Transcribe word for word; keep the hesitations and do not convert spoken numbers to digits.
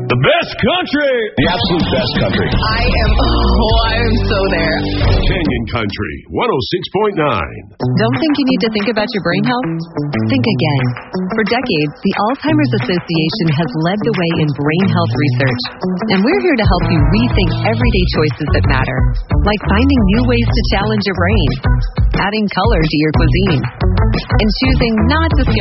The best country. The absolute best country. I am, oh, I am so there. Canyon Country, one oh six point nine. Don't think you need to think about your brain health? Think again. For decades, the Alzheimer's Association has led the way in brain health research. And we're here to help you rethink everyday choices that matter, like finding new ways to challenge your brain, adding color to your cuisine, and choosing not to skip